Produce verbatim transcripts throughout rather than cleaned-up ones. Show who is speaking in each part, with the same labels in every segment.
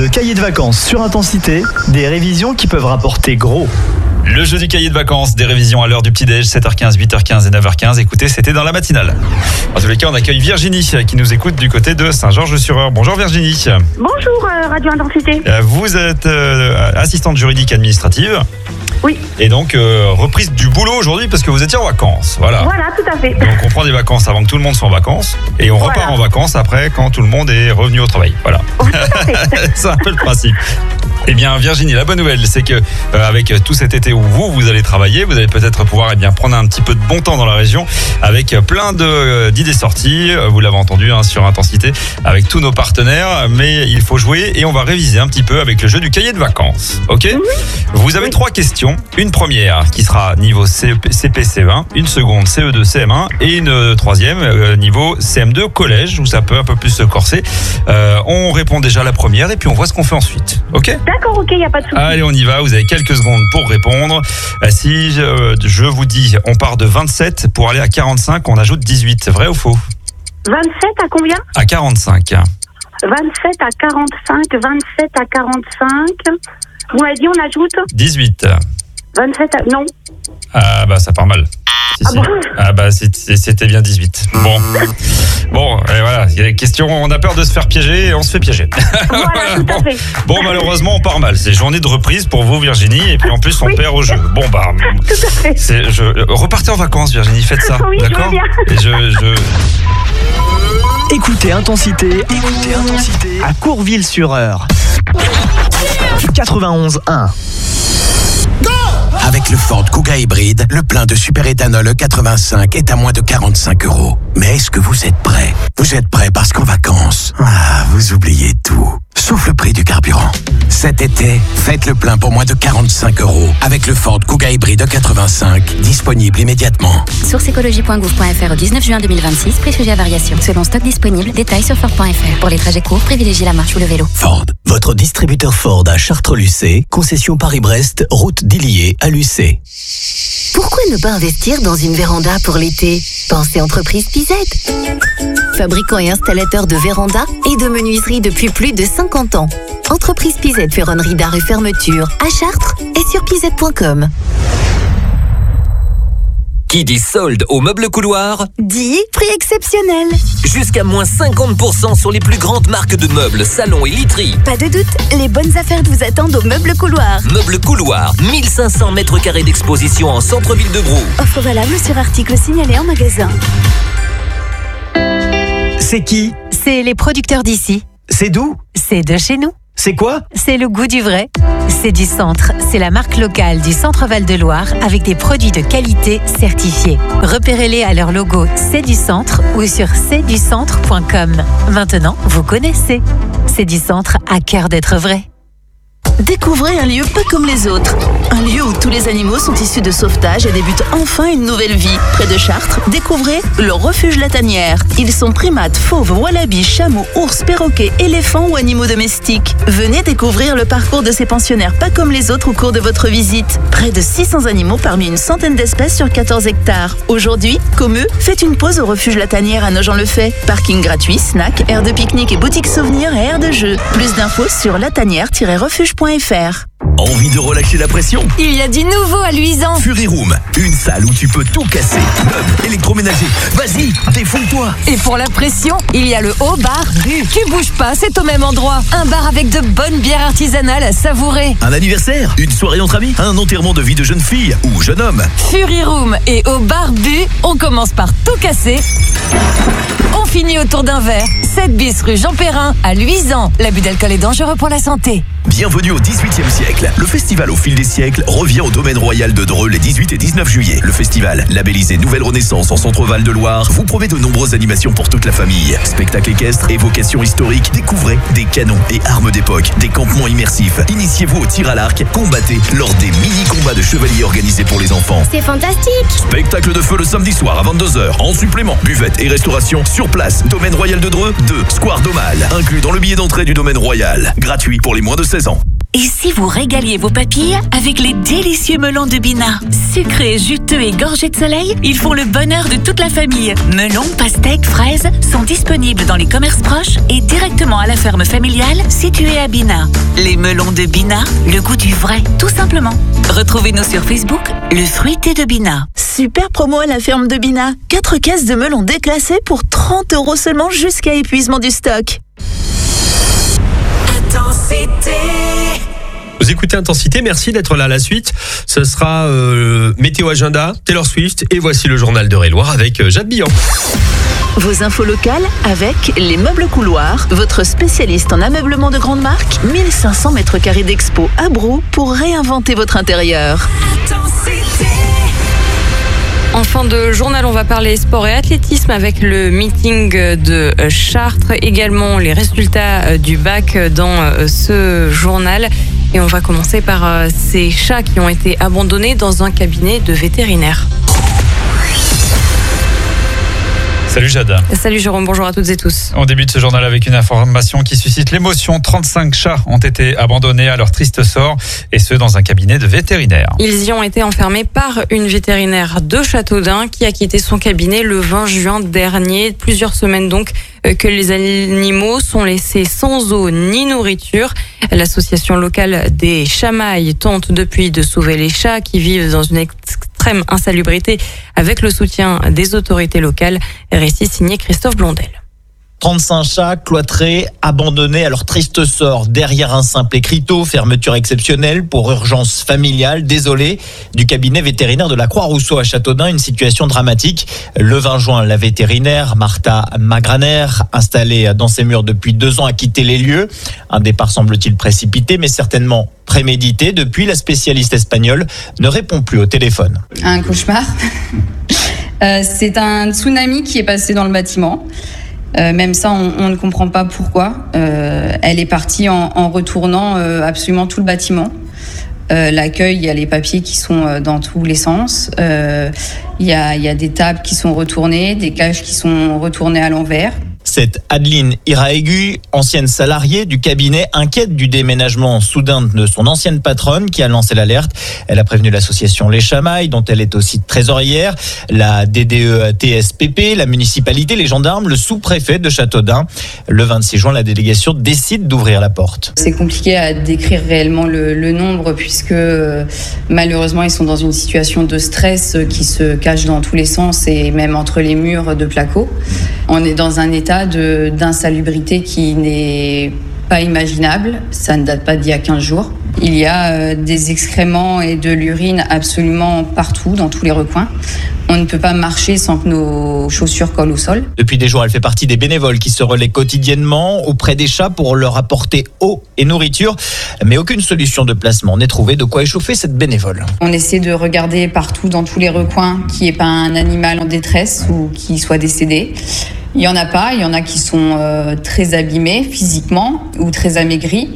Speaker 1: Le cahier de vacances sur Intensité, des révisions qui peuvent rapporter gros.
Speaker 2: Le jeu du cahier de vacances, des révisions à l'heure du petit-déj, sept heures quinze, huit heures quinze et neuf heures quinze. Écoutez, c'était dans la matinale. En tous les cas, on accueille Virginie qui nous écoute du côté de Saint-Georges-sur-Eure. Bonjour Virginie.
Speaker 3: Bonjour euh, Radio Intensité.
Speaker 2: Euh, vous êtes euh, assistante juridique administrative.
Speaker 3: Oui.
Speaker 2: Et donc, euh, reprise du boulot aujourd'hui parce que vous étiez en vacances. Voilà.
Speaker 3: Voilà, tout à fait.
Speaker 2: Donc, on prend des vacances avant que tout le monde soit en vacances. Et on
Speaker 3: Voilà.
Speaker 2: repart en vacances après quand tout le monde est revenu au travail. Voilà.
Speaker 3: Oui, tout à fait.
Speaker 2: C'est un peu le principe. Eh bien, Virginie, la bonne nouvelle, c'est que euh, avec tout cet été où vous, vous allez travailler, vous allez peut-être pouvoir eh bien, prendre un petit peu de bon temps dans la région avec plein de, euh, d'idées sorties. Vous l'avez entendu hein, sur Intensité avec tous nos partenaires. Mais il faut jouer et on va réviser un petit peu avec le jeu du cahier de vacances. Ok ?
Speaker 3: Oui.
Speaker 2: Vous avez
Speaker 3: Oui.
Speaker 2: trois questions. Une première qui sera niveau C P C E un, une seconde C E deux C M un et une troisième euh, niveau C M deux collège où ça peut un peu plus se corser. Euh, on répond déjà à la première et puis on voit ce qu'on fait ensuite. Ok ?
Speaker 3: D'accord, ok, il n'y a pas de souci.
Speaker 2: Allez, on y va. Vous avez quelques secondes pour répondre. Euh, Si je, je vous dis, on part de vingt-sept pour aller à quarante-cinq, on ajoute dix-huit. Vrai ou faux ?
Speaker 3: vingt-sept à combien ?
Speaker 2: À quarante-cinq.
Speaker 3: vingt-sept à quarante-cinq, vingt-sept à quarante-cinq. Vous m'avez dit on ajoute
Speaker 2: dix-huit.
Speaker 3: vingt-sept à... Non.
Speaker 2: Ah bah ça part mal. Si,
Speaker 3: Ah
Speaker 2: si.
Speaker 3: bon ?
Speaker 2: Ah bah c'est- c'est- c'était bien dix-huit. Bon. Bon, et voilà, il y a des questions, on a peur de se faire piéger et on se fait piéger.
Speaker 3: Voilà, tout
Speaker 2: bon.
Speaker 3: à fait.
Speaker 2: Bon, malheureusement, on part mal. C'est journée de reprise pour vous, Virginie, et puis en plus, on
Speaker 3: Oui.
Speaker 2: perd au jeu. Bon, bah,
Speaker 3: Tout à fait.
Speaker 2: c'est, je, repartez en vacances, Virginie, faites ça.
Speaker 3: Oui, je veux
Speaker 2: d'accord
Speaker 3: bien.
Speaker 2: Et je, je,
Speaker 1: Écoutez Intensité, écoutez Intensité à Courville-sur-Eure. quatre-vingt-onze un.
Speaker 4: Avec le Ford Kuga hybride, le plein de superéthanol E quatre-vingt-cinq est à moins de quarante-cinq euros. Mais est-ce que vous êtes prêts ? Vous êtes prêts parce qu'en vacances, ah, vous oubliez tout. Sauf le prix du carburant. Cet été, faites le plein pour moins de quarante-cinq euros avec le Ford Kuga hybride E quatre-vingt-cinq, disponible immédiatement.
Speaker 5: Source écologie point gouv point f r au dix-neuf juin deux mille vingt-six, prix sujet à variation. Selon stock disponible, détails sur Ford point f r. Pour les trajets courts, privilégiez la marche ou le vélo.
Speaker 4: Ford.
Speaker 6: Votre distributeur Ford à Chartres-Lucé, concession Paris-Brest, route d'Illier à Lucé.
Speaker 5: Pourquoi ne pas investir dans une véranda pour l'été ? Pensez entreprise Pizette. Fabricant et installateur de vérandas et de menuiserie depuis plus de cinquante ans. Entreprise Pizette, ferronnerie d'art et fermeture à Chartres et sur pizette point com.
Speaker 7: Qui dit solde au meuble couloir,
Speaker 5: Dit prix exceptionnel.
Speaker 7: jusqu'à moins cinquante pour cent sur les plus grandes marques de meubles, salons et literies.
Speaker 5: Pas de doute, les bonnes affaires vous attendent au meuble couloir.
Speaker 7: Meubles couloir, mille cinq cents mètres carrés d'exposition en centre-ville de Brou.
Speaker 5: Offre valable sur article signalé en magasin.
Speaker 1: C'est qui ?
Speaker 8: C'est les producteurs d'ici.
Speaker 1: C'est d'où ?
Speaker 8: C'est de chez nous.
Speaker 1: C'est quoi ?
Speaker 8: C'est le goût du vrai. C'est du centre. C'est la marque locale du Centre Val-de-Loire avec des produits de qualité certifiés. Repérez-les à leur logo C'est du Centre ou sur c'est du centre point com. Maintenant, vous connaissez. C'est du Centre à cœur d'être vrai.
Speaker 9: Découvrez un lieu pas comme les autres. Un lieu où tous les animaux sont issus de sauvetage et débutent enfin une nouvelle vie. Près de Chartres, découvrez le refuge La Tanière. Ils sont primates, fauves, wallabies, chameaux, ours, perroquets, éléphants ou animaux domestiques. Venez découvrir le parcours de ces pensionnaires pas comme les autres au cours de votre visite. Près de six cents animaux parmi une centaine d'espèces sur quatorze hectares. Aujourd'hui, comme eux, faites une pause au refuge La Tanière à Nogent-le-Fait. Parking gratuit, snack, aire de pique-nique et boutique souvenirs et aire de jeu. Plus d'infos sur latanière tiret refuge point f r.
Speaker 6: Envie de relâcher la pression ?
Speaker 8: Il y a du nouveau à Luisan.
Speaker 6: Fury Room, une salle où tu peux tout casser. Meubles, électroménager, vas-y, défoule-toi.
Speaker 8: Et pour la pression, il y a le haut bar Bu. Tu bouges pas, c'est au même endroit. Un bar avec de bonnes bières artisanales à savourer.
Speaker 6: Un anniversaire, une soirée entre amis, un enterrement de vie de jeune fille ou jeune homme.
Speaker 8: Fury Room et au bar Bu, on commence par tout casser. On finit autour d'un verre. sept bis rue Jean Perrin à Luisan. L'abus d'alcool est dangereux pour la santé.
Speaker 6: Bienvenue au dix-huitième siècle. Le festival au fil des siècles revient au domaine royal de Dreux les dix-huit et dix-neuf juillet. Le festival, labellisé Nouvelle Renaissance en Centre-Val de Loire, vous promet de nombreuses animations pour toute la famille. Spectacles équestres, évocations historiques, découvrez des canons et armes d'époque, des campements immersifs. Initiez-vous au tir à l'arc, combattez lors des mini-combats de chevaliers organisés pour les enfants.
Speaker 5: C'est fantastique.
Speaker 6: Spectacle de feu le samedi soir à vingt-deux heures. En supplément, buvette et restauration sur place. Domaine Royal de Dreux, deux, Square Domal. Inclus dans le billet d'entrée du Domaine Royal. Gratuit pour les moins de seize ans.
Speaker 9: Et si vous régaliez vos papilles avec les délicieux melons de Bina? Sucrés, juteux et gorgés de soleil, ils font le bonheur de toute la famille. Melons, pastèques, fraises sont disponibles dans les commerces proches et directement à la ferme familiale située à Bina. Les melons de Bina, le goût du vrai, tout simplement. Retrouvez-nous sur Facebook, le fruité de Bina. Super promo à la ferme de Bina. quatre caisses de melons déclassés pour trente euros seulement jusqu'à épuisement du stock.
Speaker 10: Intensité. Vous écoutez Intensité, merci d'être là. La suite, ce sera euh, Météo Agenda, Taylor Swift et voici le journal de Réloir avec euh, Jade Billan.
Speaker 9: Vos infos locales avec Les Meubles Couloirs, votre spécialiste en ameublement de grande marque. mille cinq cents mètres carrés d'expo à Brou pour réinventer votre intérieur.
Speaker 10: Intensité.
Speaker 11: En fin de journal, on va parler sport et athlétisme avec le meeting de Chartres, également les résultats du bac dans ce journal. Et on va commencer par ces chats qui ont été abandonnés dans un cabinet de vétérinaire.
Speaker 2: Salut Jade.
Speaker 11: Salut Jérôme, bonjour à toutes et tous.
Speaker 2: On débute ce journal avec une information qui suscite l'émotion. trente-cinq chats ont été abandonnés à leur triste sort, et ce dans un cabinet de vétérinaire.
Speaker 11: Ils y ont été enfermés par une vétérinaire de Châteaudun qui a quitté son cabinet le vingt juin dernier. Plusieurs semaines donc que les animaux sont laissés sans eau ni nourriture. L'association locale des Chamailles tente depuis de sauver les chats qui vivent dans une extrême insalubrité avec le soutien des autorités locales. Récit signé Christophe Blondel.
Speaker 12: trente-cinq chats cloîtrés, abandonnés à leur triste sort derrière un simple écriteau, fermeture exceptionnelle pour urgence familiale, désolé, du cabinet vétérinaire de la Croix-Rousseau à Châteaudun, une situation dramatique. Le vingt juin, la vétérinaire Martha Magraner, installée dans ses murs depuis deux ans, a quitté les lieux. Un départ semble-t-il précipité, mais certainement prémédité. Depuis, la spécialiste espagnole ne répond plus au téléphone.
Speaker 13: Un cauchemar. euh, c'est un tsunami qui est passé dans le bâtiment. Euh, même ça, on, on ne comprend pas pourquoi. Euh, elle est partie en, en retournant euh, absolument tout le bâtiment. Euh, l'accueil, il y a les papiers qui sont euh, dans tous les sens. Euh, il y a, il y a des tables qui sont retournées, des cages qui sont retournées à l'envers.
Speaker 12: Cette Adeline Iraegu, ancienne salariée du cabinet, inquiète du déménagement soudain de son ancienne patronne qui a lancé l'alerte. Elle a prévenu l'association Les Chamailles, dont elle est aussi trésorière, la D D E T S P P, la municipalité, les gendarmes, le sous-préfet de Châteaudun. Le vingt-six juin, la délégation décide d'ouvrir la porte.
Speaker 13: C'est compliqué à décrire réellement le, le nombre puisque euh, malheureusement ils sont dans une situation de stress qui se cache dans tous les sens et même entre les murs de placo. On est dans un état de, d'insalubrité qui n'est pas imaginable. Ça ne date pas d'il y a quinze jours. Il y a euh, des excréments et de l'urine absolument partout, dans tous les recoins. On ne peut pas marcher sans que nos chaussures collent au sol.
Speaker 12: Depuis des jours, elle fait partie des bénévoles qui se relaient quotidiennement auprès des chats pour leur apporter eau et nourriture. Mais aucune solution de placement n'est trouvée. De quoi échauffer cette bénévole.
Speaker 13: On essaie de regarder partout, dans tous les recoins, qu'il n'y ait pas un animal en détresse ou qui soit décédé. Il n'y en a pas. Il y en a qui sont euh, très abîmés physiquement ou très amaigris.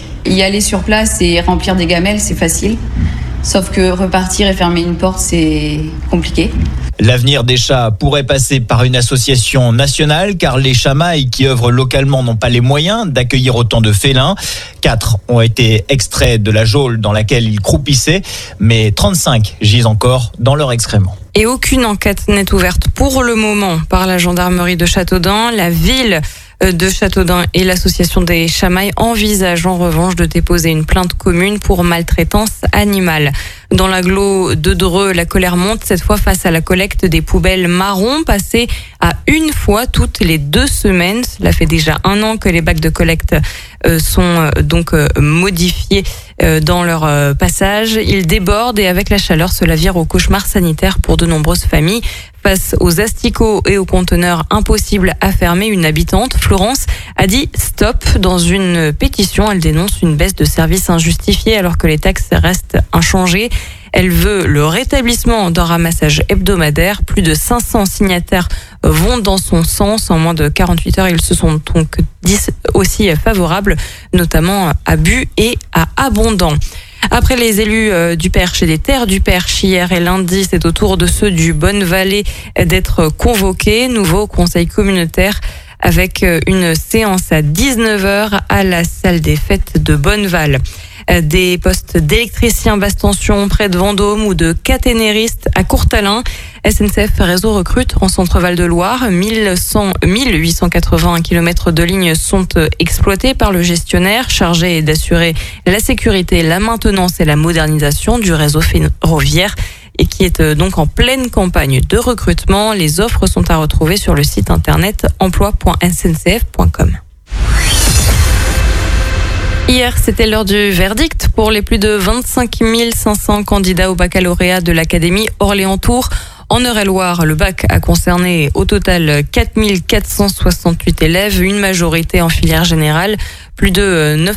Speaker 13: Y aller sur place et remplir des gamelles, c'est facile. Sauf que repartir et fermer une porte, c'est compliqué.
Speaker 12: L'avenir des chats pourrait passer par une association nationale, car les Chamailles qui œuvrent localement n'ont pas les moyens d'accueillir autant de félins. Quatre ont été extraits de la geôle dans laquelle ils croupissaient, mais trente-cinq gisent encore dans leur excrément.
Speaker 11: Et aucune enquête n'est ouverte pour le moment par la gendarmerie de Châteaudun. La ville de Châteaudun et l'association des Chamailles envisagent en revanche de déposer une plainte commune pour maltraitance animale. Dans l'agglo de Dreux, la colère monte cette fois face à la collecte des poubelles marron passées à une fois toutes les deux semaines. Cela fait déjà un an que les bacs de collecte sont donc modifiés dans leur passage. Ils débordent et avec la chaleur, cela vire au cauchemar sanitaire pour de nombreuses familles. Face aux asticots et aux conteneurs impossibles à fermer, une habitante, Florence, a dit stop. Dans une pétition, elle dénonce une baisse de services injustifiée alors que les taxes restent inchangées. Elle veut le rétablissement d'un ramassage hebdomadaire. Plus de cinq cents signataires vont dans son sens. En moins de quarante-huit heures, ils se sont donc dit aussi favorables, notamment à Bu et à Abondant. Après les élus du Perche et des terres du Perche hier et lundi, c'est au tour de ceux du Bonne-Vallée d'être convoqués. Nouveau conseil communautaire avec une séance à dix-neuf heures à la salle des fêtes de Bonneval. des postes d'électriciens basse tension près de Vendôme ou de caténéristes à Courtalin. S N C F Réseau recrute en Centre-Val de Loire. mille huit cent quatre-vingts kilomètres de lignes sont exploités par le gestionnaire chargé d'assurer la sécurité, la maintenance et la modernisation du réseau ferroviaire et qui est donc en pleine campagne de recrutement. Les offres sont à retrouver sur le site internet emploi point s n c f point com. Hier, c'était l'heure du verdict pour les plus de vingt-cinq mille cinq cents candidats au baccalauréat de l'Académie Orléans-Tours. En Eure-et-Loire, le bac a concerné au total quatre mille quatre cent soixante-huit élèves, une majorité en filière générale, plus de neuf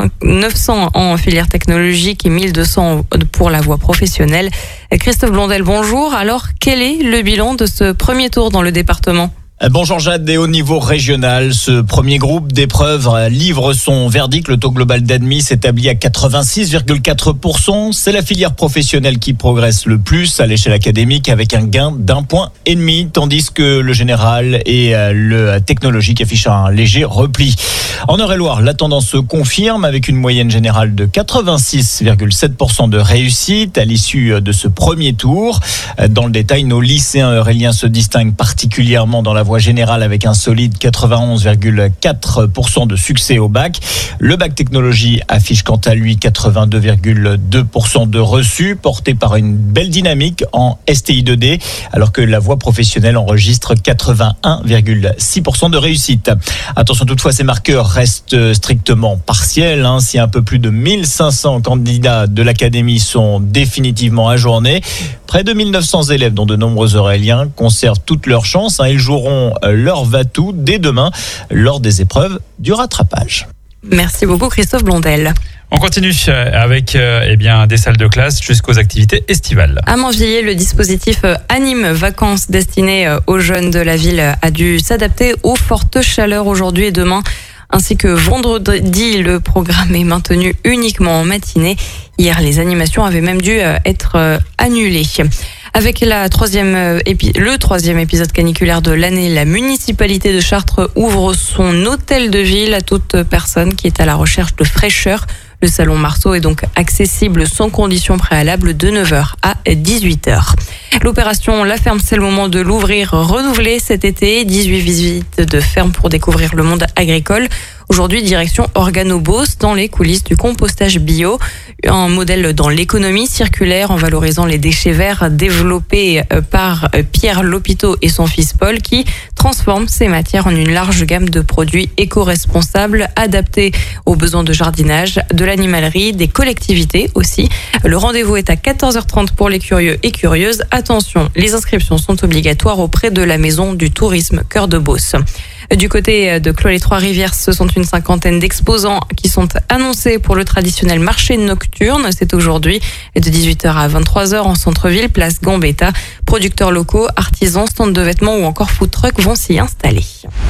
Speaker 11: cents en filière technologique et mille deux cents pour la voie professionnelle. Christophe Blondel, bonjour. Alors, quel est le bilan de ce premier tour dans le département ?
Speaker 12: Bonjour Jade, et au niveau régional, ce premier groupe d'épreuves livre son verdict. Le taux global d'admis s'établit à quatre-vingt-six virgule quatre pour cent. C'est la filière professionnelle qui progresse le plus à l'échelle académique avec un gain d'un point et demi, tandis que le général et le technologique affichent un léger repli. En Eure-et-Loire, la tendance se confirme avec une moyenne générale de quatre-vingt-six virgule sept pour cent de réussite à l'issue de ce premier tour. Dans le détail, nos lycéens euréliens se distinguent particulièrement dans la voie générale avec un solide quatre-vingt-onze virgule quatre pour cent de succès au bac. Le bac technologie affiche quant à lui quatre-vingt-deux virgule deux pour cent de reçus, porté par une belle dynamique en S T I deux D, alors que la voie professionnelle enregistre quatre-vingt-un virgule six pour cent de réussite. Attention toutefois, ces marqueurs restent strictement partiels. Hein. Si un peu plus de mille cinq cents candidats de l'académie sont définitivement ajournés, près de mille neuf cents élèves, dont de nombreux euréliens, conservent toutes leurs chances. Hein. Ils joueront leur va-tout dès demain lors des épreuves du rattrapage.
Speaker 11: Merci beaucoup Christophe Blondel.
Speaker 2: On continue avec euh, eh bien, des salles de classe jusqu'aux activités estivales.
Speaker 11: À Manvilliers, le dispositif Anime Vacances destiné aux jeunes de la ville a dû s'adapter aux fortes chaleurs aujourd'hui et demain. Ainsi que vendredi, le programme est maintenu uniquement en matinée. Hier, les animations avaient même dû être annulées. Avec la troisième épi- le troisième épisode caniculaire de l'année, la municipalité de Chartres ouvre son hôtel de ville à toute personne qui est à la recherche de fraîcheur. Le salon Marceau est donc accessible sans condition préalable de neuf heures à dix-huit heures. L'opération La Ferme, c'est le moment de l'ouvrir renouvelée cet été. dix-huit visites de ferme pour découvrir le monde agricole. Aujourd'hui, direction Organobos dans les coulisses du compostage bio. Un modèle dans l'économie circulaire en valorisant les déchets verts développé par Pierre Lopiteau et son fils Paul qui transforme ces matières en une large gamme de produits éco-responsables adaptés aux besoins de jardinage, de l'animalerie, des collectivités aussi. Le rendez-vous est à quatorze heures trente pour les curieux et curieuses. Attention, les inscriptions sont obligatoires auprès de la Maison du Tourisme Cœur de Beauce. Du côté de Clos-les-Trois-Rivières, ce sont une cinquantaine d'exposants qui sont annoncés pour le traditionnel marché nocturne. C'est aujourd'hui de dix-huit heures à vingt-trois heures en centre-ville, place Gambetta. Producteurs locaux, artisans, stands de vêtements ou encore food trucks vont s'y installer.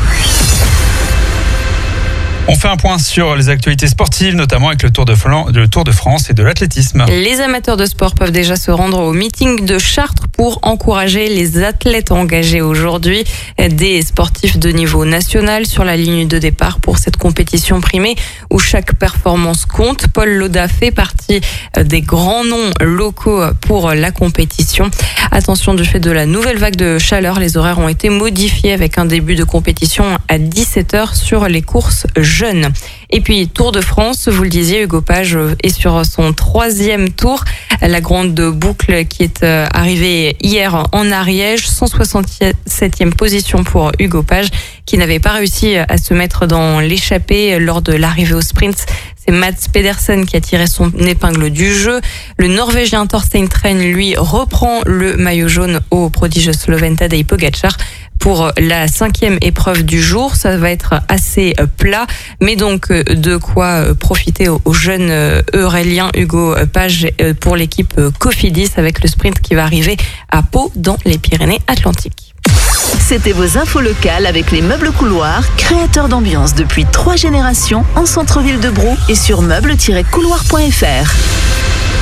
Speaker 2: On fait un point sur les actualités sportives, notamment avec le Tour de, Flan- le Tour de France et de l'athlétisme.
Speaker 11: Les amateurs de sport peuvent déjà se rendre au meeting de Chartres pour encourager les athlètes engagés aujourd'hui. Des sportifs de niveau national sur la ligne de départ pour cette compétition primée où chaque performance compte. Paul Lauda fait partie des grands noms locaux pour la compétition. Attention, du fait de la nouvelle vague de chaleur, les horaires ont été modifiés avec un début de compétition à dix-sept heures sur les courses jeunes. Et puis Tour de France, vous le disiez, Hugo Page est sur son troisième tour. La grande boucle qui est arrivée hier en Ariège, cent soixante-septième position pour Hugo Page qui n'avait pas réussi à se mettre dans l'échappée lors de l'arrivée au sprint. C'est Mats Pedersen qui a tiré son épingle du jeu. Le Norvégien Thorstein Tren, lui, reprend le maillot jaune au prodigieux slovène Tadej Pogačar. Pour la cinquième épreuve du jour, ça va être assez plat, mais donc de quoi profiter aux jeunes Eurélien Hugo Page pour l'équipe Cofidis avec le sprint qui va arriver à Pau dans les Pyrénées-Atlantiques.
Speaker 9: C'était vos infos locales avec les meubles couloirs, créateurs d'ambiance depuis trois générations en centre-ville de Brou et sur meubles tiret couloir point f r.